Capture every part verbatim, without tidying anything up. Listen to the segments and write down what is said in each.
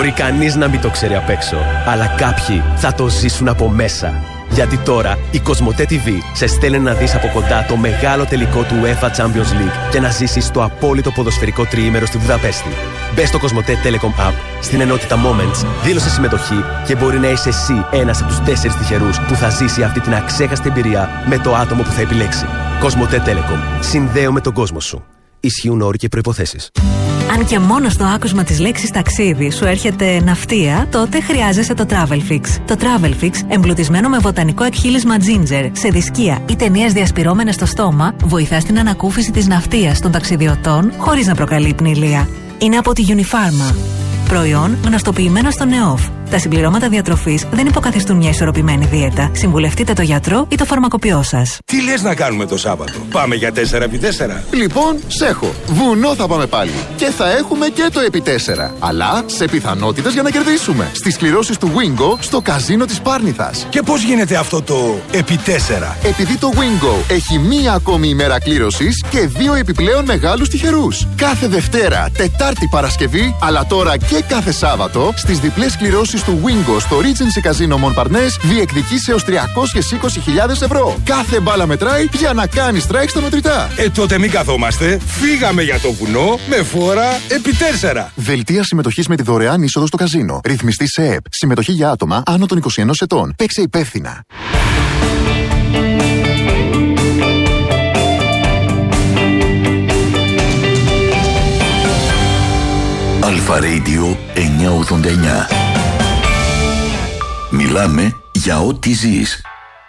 Μπορεί κανείς να μην το ξέρει απ' έξω, αλλά κάποιοι θα το ζήσουν από μέσα. Γιατί τώρα η Κοσμοτέ τι βι σε στέλνει να δεις από κοντά το μεγάλο τελικό του UEFA Champions League και να ζήσεις το απόλυτο ποδοσφαιρικό τριήμερο στη Βουδαπέστη. Μπες στο Κοσμοτέ Telecom App, στην ενότητα Moments, δήλωσε συμμετοχή και μπορεί να είσαι εσύ ένας από τους τέσσερις τυχερούς που θα ζήσει αυτή την αξέχαστη εμπειρία με το άτομο που θα επιλέξει. Κοσμοτέ Telecom. Συνδέω με τον κόσμο σου. Ισχύουν όροι και προϋποθέσεις. Αν και μόνο στο άκουσμα της λέξης ταξίδι σου έρχεται ναυτία, τότε χρειάζεσαι το Travelfix. Το Travelfix, εμπλουτισμένο με βοτανικό εκχύλισμα ginger, σε δισκία ή ταινίες διασπυρώμενες στο στόμα, βοηθά στην ανακούφιση της ναυτίας των ταξιδιωτών χωρίς να προκαλεί πνηλία. Είναι από τη Unifarma. Προϊόν γνωστοποιημένο στο ΝΕΟΦ. Τα συμπληρώματα διατροφής δεν υποκαθιστούν μια ισορροπημένη δίαιτα. Συμβουλευτείτε το γιατρό ή το φαρμακοποιό σας. Τι λες να κάνουμε το Σάββατο? Πάμε για τέσσερα επί τέσσερα. Λοιπόν, σέχω. Βουνό θα πάμε πάλι. Και θα έχουμε και το επί τέσσερα. Αλλά σε πιθανότητες για να κερδίσουμε. Στις κληρώσεις του Wingo στο καζίνο της Πάρνηθας. Και πώς γίνεται αυτό το επί τέσσερα? Επειδή το Wingo έχει μία ακόμη ημέρα κλήρωσης και δύο επιπλέον μεγάλους τυχερούς. Κάθε Δευτέρα, Τετάρτη, Παρασκευή, αλλά τώρα και κάθε Σάββατο στις διπλές κληρώσεις του Wingo στο Regency Casino Montparnasse διεκδικείς έως τριακόσιες είκοσι χιλιάδες ευρώ. Κάθε μπάλα μετράει για να κάνει strike στα μετρητά. Ε, τότε μην καθόμαστε. Φύγαμε για το βουνό με φόρα επί τέσσερα. Δελτία συμμετοχής με τη δωρεάν είσοδο στο καζίνο. Ρυθμιστή σε ΕΕΠ. Συμμετοχή για άτομα άνω των είκοσι ενός ετών. Παίξε υπεύθυνα. Αλφα Radio εννιακόσια ογδόντα εννιά. Μιλάμε για ό,τι ζεις.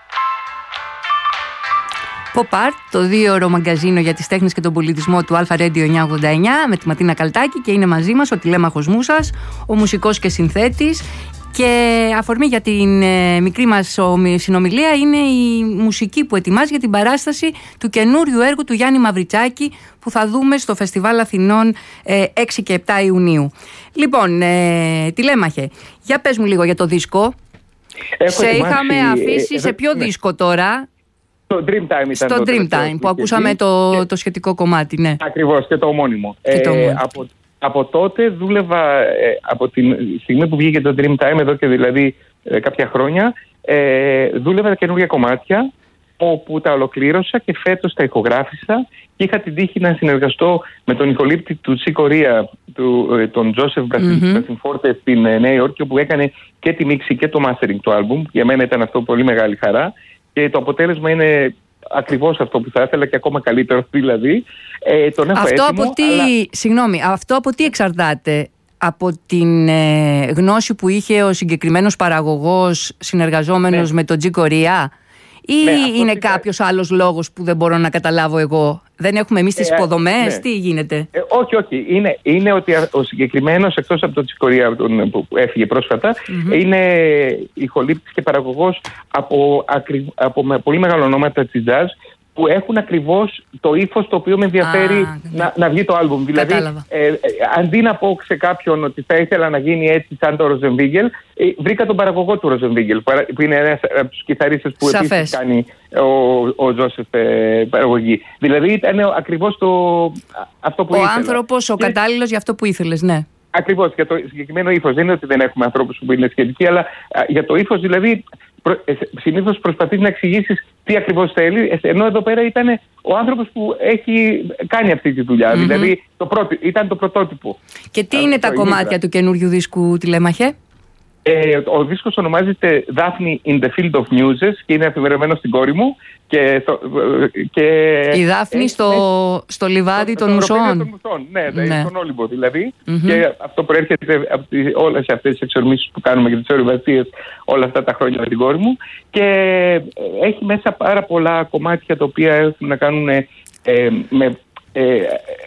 Pop Art, το δύο-ώρο μαγκαζίνο για τις τέχνες και τον πολιτισμό του Αλφα Radio εννιακόσια ογδόντα εννιά με τη Ματίνα Καλτάκη, και είναι μαζί μας ο τηλέμαχος Μούσας, ο μουσικός και συνθέτης. Και αφορμή για την ε, μικρή μας συνομιλία είναι η μουσική που ετοιμάζει για την παράσταση του καινούριου έργου του Γιάννη Μαυριτσάκη που θα δούμε στο Φεστιβάλ Αθηνών ε, έξι και επτά Ιουνίου. Λοιπόν, ε, τηλέμαχε, για πες μου λίγο για το δίσκο. Έχω σε ετοιμάσει, είχαμε αφήσει ε, σε ποιο ναι. δίσκο τώρα? Στο Dreamtime ήταν. Στο Dreamtime που ακούσαμε το, και... το σχετικό κομμάτι, ναι. Ακριβώς, και το ομώνυμο. Και το ομώνυμο. Ε, από... Από τότε δούλευα, ε, από τη στιγμή που βγήκε το Dreamtime, εδώ και δηλαδή ε, κάποια χρόνια, ε, δούλευα καινούργια κομμάτια, όπου τα ολοκλήρωσα και φέτος τα ηχογράφησα και είχα την τύχη να συνεργαστώ με τον ηχολήπτη του Τσί Κορία, του, ε, τον Τζόσεφ Μπρασινφόρτε, mm-hmm. στην ε, Νέα Υόρκη, όπου έκανε και τη μίξη και το mastering του άλμπουμ. Για μένα ήταν αυτό πολύ μεγάλη χαρά και το αποτέλεσμα είναι ακριβώς αυτό που θα ήθελα και ακόμα καλύτερο δηλαδή. Ε, τον έχω αυτό έτοιμο, από τι, αλλά... συγγνώμη, αυτό από τι εξαρτάται? Από την ε, γνώση που είχε ο συγκεκριμένος παραγωγός συνεργαζόμενος ναι. με τον Τζι Κορία, ή ναι, είναι τι... κάποιος άλλος λόγος που δεν μπορώ να καταλάβω εγώ? Δεν έχουμε εμείς τις ε, υποδομές, ναι. τι γίνεται? Ε, όχι, όχι. Είναι, είναι ότι ο συγκεκριμένος, εκτός από τον Τζι Κορία που έφυγε πρόσφατα, mm-hmm. είναι ηχολήπτης και παραγωγός από, από με πολύ μεγάλα ονόματα της jazz, που έχουν ακριβώς το ύφος το οποίο με ενδιαφέρει ah, να, να βγει το άλμπουμ. Δηλαδή, ε, ε, αντί να πω σε κάποιον ότι θα ήθελα να γίνει έτσι σαν το Ροζενβίγγελ, ε, βρήκα τον παραγωγό του Ροζενβίγγελ, που είναι ένας από τους κιθαρίστες που Σαφές. επίσης κάνει ο, ο Τζόσεφ ε, παραγωγή. Δηλαδή ήταν ακριβώς το, αυτό που ο ήθελα. Ο άνθρωπος, ο και... κατάλληλος για αυτό που ήθελες, ναι. Ακριβώς, για το συγκεκριμένο ύφος. Δεν είναι ότι δεν έχουμε ανθρώπους που είναι σχετικοί, αλλά α, για το ύφος δηλαδή προ, ε, συνήθως προσπαθείς να εξηγήσεις τι ακριβώς θέλει, ενώ εδώ πέρα ήταν ο άνθρωπος που έχει κάνει αυτή τη δουλειά. Mm-hmm. Δηλαδή το πρώτο, ήταν το πρωτότυπο. Και τι είναι τα κομμάτια είναι. του καινούριου δίσκου, τηλέμαχε? Ε, ο δίσκος ονομάζεται Daphne in the Field of Muses και είναι αφιερωμένο στην κόρη μου. Και, και, η Δάφνη ε, στο, ε, στο λιβάδι των μουσών. των μουσών. Ναι, ναι, στον Όλυμπο δηλαδή. Mm-hmm. Και αυτό προέρχεται από τις, όλες αυτές τις εξορμήσεις που κάνουμε για τις ορειβασίες όλα αυτά τα χρόνια με την κόρη μου. Και έχει μέσα πάρα πολλά κομμάτια τα οποία έχουν να κάνουν ε, με, ε,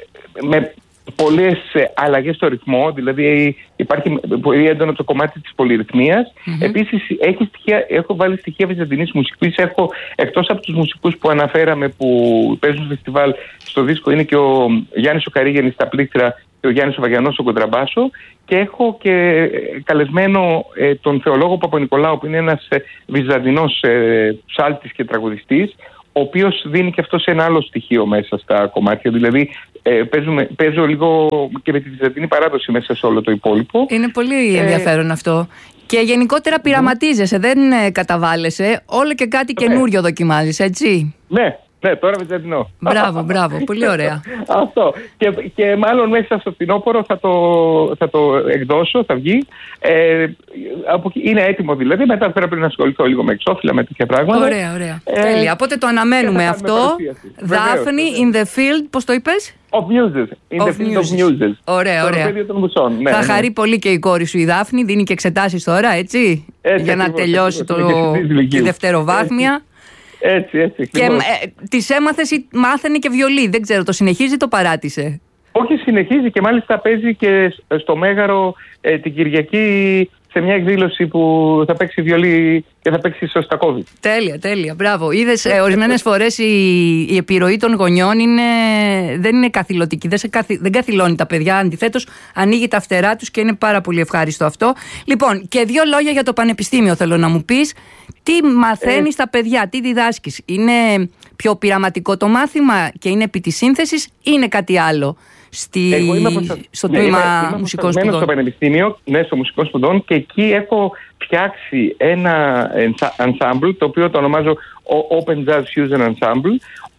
με πολλές αλλαγές στο ρυθμό, δηλαδή υπάρχει πολύ έντονο το κομμάτι της πολυρυθμίας. Mm-hmm. Επίσης έχει στοιχεία, έχω βάλει στοιχεία βυζαντινής μουσικής. Έχω, εκτός από τους μουσικούς που αναφέραμε που παίζουν στο φεστιβάλ, στο δίσκο είναι και ο Γιάννης ο Καρίγενης στα πλήκτρα και ο Γιάννης ο Βαγιανός στο κοντραμπάσο, και έχω και καλεσμένο ε, τον θεολόγο Παπα-Νικολάου, που είναι ένας ε, βυζαντινός ε, ψάλτης και τραγουδιστής, ο οποίος δίνει και αυτός ένα άλλο στοιχείο μέσα στα κομμάτια. Δηλαδή ε, παίζουμε, παίζω λίγο και με τη βυζαντινή παράδοση μέσα σε όλο το υπόλοιπο. Είναι πολύ ενδιαφέρον ε, αυτό. Και γενικότερα πειραματίζεσαι, δεν ε, καταβάλλεσαι. Όλο και κάτι καινούριο ναι. δοκιμάζεις, έτσι. Ναι. Ναι, τώρα βυζαντινό. Μπράβο, μπράβο, πολύ ωραία. Αυτό. Και, και μάλλον μέσα στο φθινόπωρο θα το, θα το εκδώσω, θα βγει. Ε, από, είναι έτοιμο δηλαδή. Μετά πρέπει να ασχοληθώ λίγο με εξώφυλλα, με τέτοια πράγματα. Ωραία, ωραία. Ε, Τέλεια. Οπότε το αναμένουμε αυτό. Δάφνη in the field, πώς το είπες? Of muses. In of the field muses. of muses. Ωραία, ωραία. Στο των μουσών. Ναι, θα ναι. χαρεί πολύ και η κόρη σου η Δάφνη. Δίνει και εξετάσεις τώρα, έτσι. έτσι για να ακριβώς, τελειώσει ακριβώς, το... τη δευτεροβάθμια. Έτσι, έτσι. Και ε, της έμαθες ή μάθαινε και βιολί. Δεν ξέρω, το συνεχίζει ή το παράτησε? Όχι, συνεχίζει και μάλιστα παίζει και στο Μέγαρο ε, την Κυριακή σε μια εκδήλωση που θα παίξει βιολί και θα παίξει Σωστακόβιτ. Τέλεια, τέλεια. Μπράβο. Είδες, ε, ορισμένες φορές η, η επιρροή των γονιών είναι, δεν είναι καθηλωτική. Δεν, σε καθι, δεν καθηλώνει τα παιδιά. Αντιθέτως, ανοίγει τα φτερά τους και είναι πάρα πολύ ευχάριστο αυτό. Λοιπόν, και δύο λόγια για το πανεπιστήμιο θέλω να μου πεις. Τι μαθαίνεις ε, τα παιδιά, τι διδάσκεις? Είναι πιο πειραματικό το μάθημα και είναι επί της σύνθεσης ή είναι κάτι άλλο? Στη... Εγώ είμαι προστα... στο ναι, τμήμα είμαι, είμαι μουσικών σπουδών. Στο πανεπιστήμιο, ναι, στο μουσικών σπουδών, και εκεί έχω φτιάξει ένα ensemble, το οποίο το ονομάζω Open Jazz Fusion Ensemble,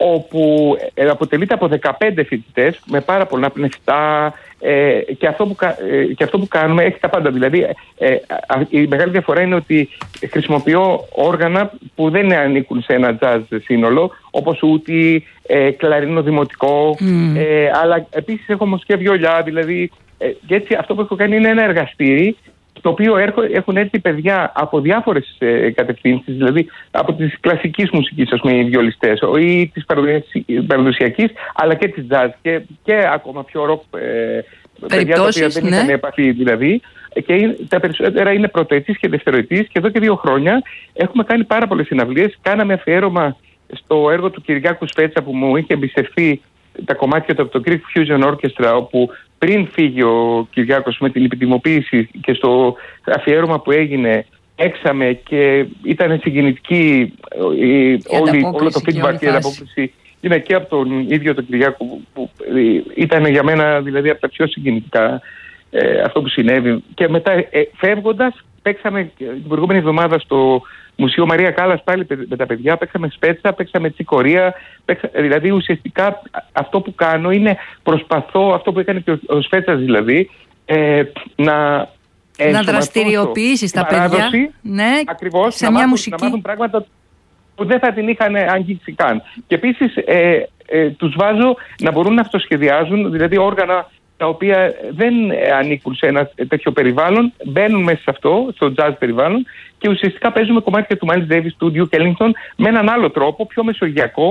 όπου αποτελείται από δεκαπέντε φοιτητές με πάρα πολλά πνευστά, ε, και, αυτό που, ε, και αυτό που κάνουμε έχει τα πάντα. Δηλαδή ε, η μεγάλη διαφορά είναι ότι χρησιμοποιώ όργανα που δεν ανήκουν σε ένα jazz σύνολο, όπως ούτι, ε, κλαρίνο δημοτικό, mm. ε, αλλά επίσης έχω όμως και βιολιά. Δηλαδή, ε, και έτσι αυτό που έχω κάνει είναι ένα εργαστήρι στο οποίο έχουν έρθει παιδιά από διάφορες ε, κατευθύνσεις, δηλαδή από της κλασικής μουσικής, ας πούμε, οι βιολιστές, ή της παραδοσιακής, αλλά και της jazz και, και ακόμα πιο ροκ ε, παιδιά τα οποία δεν ναι. είχαν επαφή δηλαδή. Και τα περισσότερα είναι πρωτοετής και δευτεροετής, και εδώ και δύο χρόνια έχουμε κάνει πάρα πολλές συναυλίες. Κάναμε αφιέρωμα στο έργο του Κυριάκου Σφέτσα που μου είχε εμπιστευτεί τα κομμάτια του από το Greek Fusion Orchestra, όπου πριν φύγει ο Κυριάκος με την επιτιμοποίηση και στο αφιέρωμα που έγινε έξαμε και ήταν συγκινητική όλη, όλο το feedback και η ανταπόκριση είναι και από τον ίδιο τον Κυριάκο που, που ήταν για μένα δηλαδή από τα πιο συγκινητικά ε, αυτό που συνέβη. Και μετά ε, φεύγοντας παίξαμε την προηγούμενη εβδομάδα στο Μουσείο Μαρία Κάλλας πάλι με τα παιδιά, παίξαμε Σπέτσα, παίξαμε Τσικορία, παίξα, δηλαδή ουσιαστικά αυτό που κάνω είναι προσπαθώ, αυτό που έκανε και ο, ο Σπέτσας δηλαδή, ε, να να δραστηριοποιήσεις τα παιδιά, ναι, ακριβώς, σε να μια μάθουν, μουσική. Να μάθουν πράγματα που δεν θα την είχαν αγγίξει καν. Και επίσης ε, ε, τους βάζω να μπορούν να αυτοσχεδιάζουν, δηλαδή όργανα τα οποία δεν ανήκουν σε ένα τέτοιο περιβάλλον, μπαίνουν μέσα σε αυτό, στο jazz περιβάλλον, και ουσιαστικά παίζουμε κομμάτια του Miles Davis, του Duke Ellington με έναν άλλο τρόπο, πιο μεσογειακό.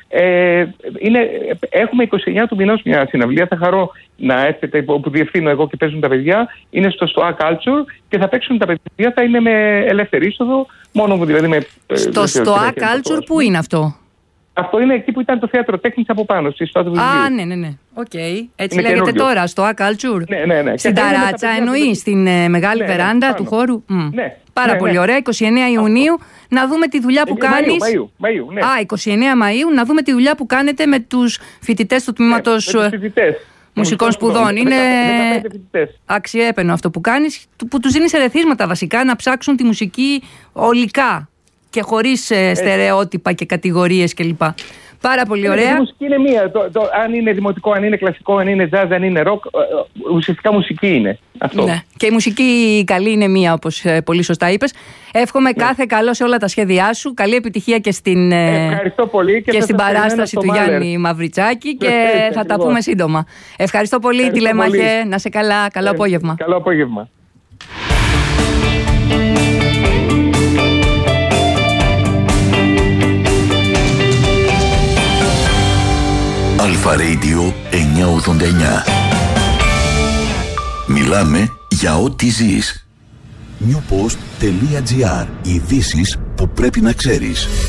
Ε, είναι, έχουμε είκοσι εννέα του μηνός μια συναυλία, θα χαρώ να έρθετε, που διευθύνω εγώ και παίζουν τα παιδιά. Είναι στο Stoa Culture και θα παίξουν τα παιδιά, θα είναι με ελεύθερη είσοδο, μόνο μου δηλαδή με... Στο Stoa Culture πού είναι αυτό? Αυτό είναι εκεί που ήταν το θέατρο τέχνης από πάνω, στη Στάδο Βιβλίου. Α, ναι, ναι, ναι. Οκ. Okay. Έτσι είναι λέγεται καινούριο. Τώρα, στο A Culture. Ναι, ναι, ναι. Στην Ταράτσα εννοεί, στην ε, μεγάλη ναι, βεράντα ναι, του χώρου. Mm. Ναι. Πάρα ναι, πολύ ναι. ωραία. είκοσι εννέα Ιουνίου, να δούμε τη δουλειά που ε, κάνεις. Μαΐου, Μαΐου, Μαΐου, ναι. Α, είκοσι εννέα Μαΐου, να δούμε τη δουλειά που κάνετε με τους φοιτητές του τμήματος ναι, μουσικών σπουδών. Είναι αξιέπαινο αυτό που κάνεις, που τους δίνεις ερεθίσματα βασικά να ψάξουν τη μουσική ολικά και χωρίς ε, στερεότυπα και κατηγορίες κλπ. Πάρα πολύ ωραία. Η μουσική είναι μία. Το, το, αν είναι δημοτικό, αν είναι κλασικό, αν είναι jazz, αν είναι rock, ουσιαστικά μουσική είναι αυτό. Ναι. Και η μουσική καλή είναι μία, όπως ε, πολύ σωστά είπες. Εύχομαι ναι. κάθε καλό σε όλα τα σχέδιά σου. Καλή επιτυχία και στην, ε, πολύ και και στην παράσταση του Μάλερ. Γιάννη Μαυριτσάκη και ναι, θα τα πούμε σύντομα. Ευχαριστώ πολύ, Τηλέμαχε. Να σε καλά. Καλό ε, απόγευμα. Καλό απόγευμα. Αλφα Radio εννιακόσια ογδόντα εννιά. Μιλάμε για ό,τι ζεις. newpost.gr. Ειδήσεις που πρέπει να ξέρεις.